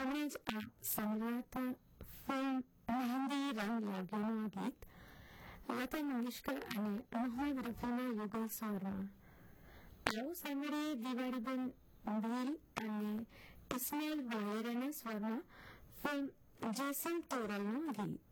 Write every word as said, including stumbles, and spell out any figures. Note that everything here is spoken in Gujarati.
તેમણે જ આ સાંભળાતા ફિલ્મ મહેંદી રંગ લાગ્યાનું ગીત લતા મંગેશકર અને મોહમ્મદ રફીના યુગલ સ્વરમાં. આવો સાંભળીએ દિવાળીબેન ભીલ અને ઇસ્માઇલ વાળેરાના સ્વરમાં ફિલ્મ જેસમ તોરલનું ગીત.